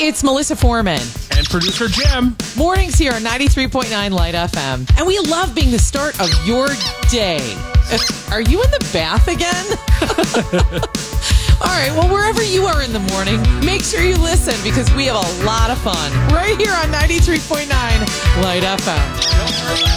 it's Melissa Foreman. And producer Jim. Mornings here on 93.9 Light FM. And we love being the start of your day. Are you in the bath again? All right, well, wherever you are in the morning, make sure you listen because we have a lot of fun right here on 93.9 Light FM.